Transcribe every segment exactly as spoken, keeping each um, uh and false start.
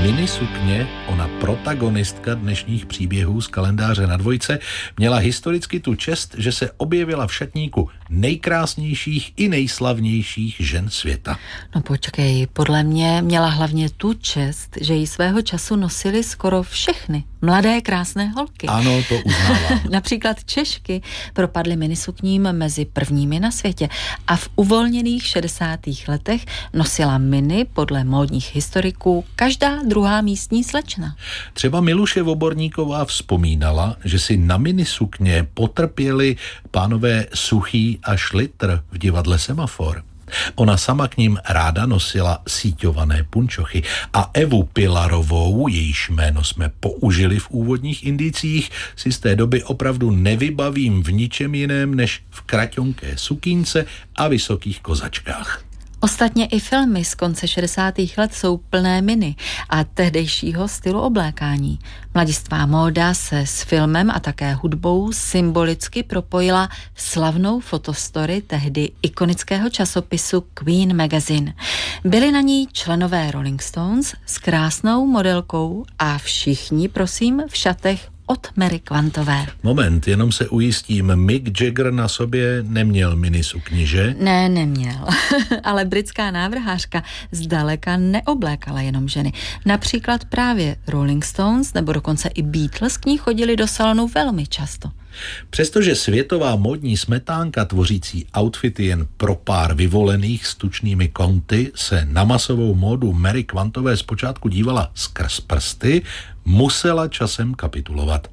Minisukně, ona protagonistka dnešních příběhů z kalendáře na dvojce, měla historicky tu čest, že se objevila v šatníku nejkrásnějších i nejslavnějších žen světa. No počkej, podle mě měla hlavně tu čest, že jí svého času nosily skoro všechny mladé krásné holky. Ano, to uznávám. Například Češky propadly minisukním mezi prvními na světě a v uvolněných šedesátých letech nosila mini podle módních historiků každá druhá místní slečna. Třeba Miluše Voborníková vzpomínala, že si na minisukně potrpěli pánové Suchý a Šlitr v divadle Semafor. Ona sama k ním ráda nosila síťované punčochy a Evu Pilarovou, jejíž jméno jsme použili v úvodních indiciích, si z té doby opravdu nevybavím v ničem jiném než v kraťonké sukínce a vysokých kozačkách. Ostatně i filmy z konce šedesátých let jsou plné mini a tehdejšího stylu oblékání. Mladistvá móda se s filmem a také hudbou symbolicky propojila slavnou fotostory tehdy ikonického časopisu Queen Magazine. Byli na ní členové Rolling Stones s krásnou modelkou a všichni, prosím, v šatech od Mary Quantové. Moment, jenom se ujistím, Mick Jagger na sobě neměl minisukni, že? Ne, neměl. Ale britská návrhářka zdaleka neoblékala jenom ženy. Například právě Rolling Stones nebo dokonce i Beatles k ní chodili do salonu velmi často. Přestože světová módní smetánka tvořící outfity jen pro pár vyvolených s tučnými konty se na masovou módu Mary Quantové zpočátku dívala skrz prsty, musela časem kapitulovat.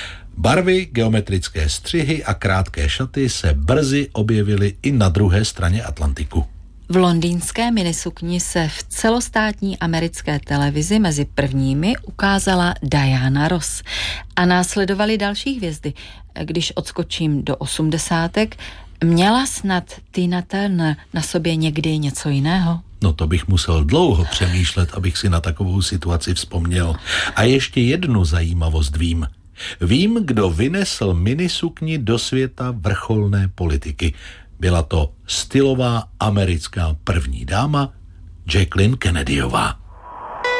Barvy, geometrické střihy a krátké šaty se brzy objevily i na druhé straně Atlantiku. V londýnské minisukni se v celostátní americké televizi mezi prvními ukázala Diana Ross a následovaly další hvězdy. Když odskočím do osmdesátek, měla snad Tina Turner na sobě někdy něco jiného? No to bych musel dlouho přemýšlet, abych si na takovou situaci vzpomněl. A ještě jednu zajímavost vím. Vím, kdo vynesl minisukni do světa vrcholné politiky. Byla to stylová americká první dáma Jacqueline Kennedyová.